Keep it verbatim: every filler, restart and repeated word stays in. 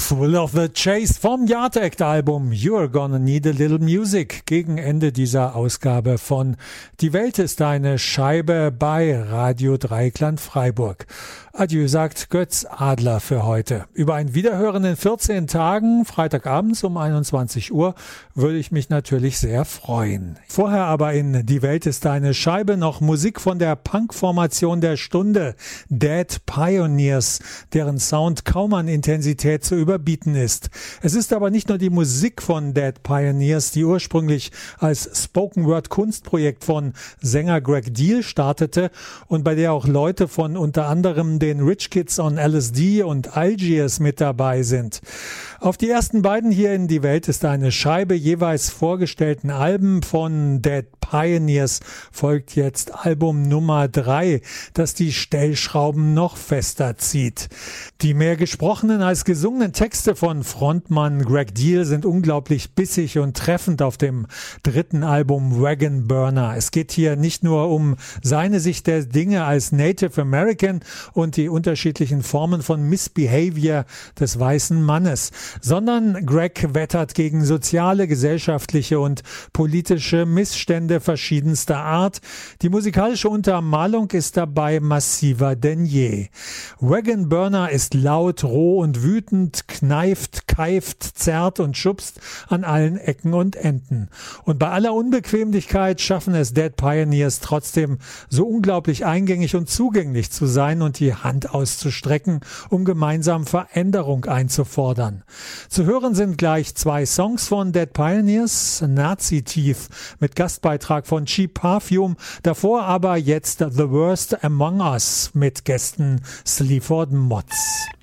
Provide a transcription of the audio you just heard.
Full of the Chase vom Yard Act Album You're Gonna Need a Little Music gegen Ende dieser Ausgabe von Die Welt ist eine Scheibe bei Radio Dreieckland Freiburg. Adieu, sagt Götz Adler für heute. Über ein Wiederhören in vierzehn Tagen, Freitagabends um einundzwanzig Uhr, würde ich mich natürlich sehr freuen. Vorher aber in Die Welt ist eine Scheibe noch Musik von der Punk-Formation der Stunde, Dead Pioneers, deren Sound kaum an Intensität zu überbieten ist. Es ist aber nicht nur die Musik von Dead Pioneers, die ursprünglich als Spoken-Word-Kunstprojekt von Sänger Greg Deal startete und bei der auch Leute von unter anderem den Rich Kids on L S D und Algiers mit dabei sind. Auf die ersten beiden hier in Die Welt ist eine Scheibe jeweils vorgestellten Alben von Dead Pioneers folgt jetzt Album Nummer drei, das die Stellschrauben noch fester zieht. Die mehr gesprochenen als gesungenen Texte von Frontmann Greg Deal sind unglaublich bissig und treffend auf dem dritten Album Wagon Burner. Es geht hier nicht nur um seine Sicht der Dinge als Native American und die unterschiedlichen Formen von Misbehavior des weißen Mannes, sondern Greg wettert gegen soziale, gesellschaftliche und politische Missstände verschiedenster Art. Die musikalische Untermalung ist dabei massiver denn je. Wagon Burner ist laut, roh und wütend, kneift, keift, zerrt und schubst an allen Ecken und Enden. Und bei aller Unbequemlichkeit schaffen es Dead Pioneers trotzdem so unglaublich eingängig und zugänglich zu sein und die Hand auszustrecken, um gemeinsam Veränderung einzufordern. Zu hören sind gleich zwei Songs von Dead Pioneers, Nazi-Tief mit Gastbeitrag von Cheap Perfume, davor aber jetzt The Worst Among Us mit Gästen Sleaford Mods.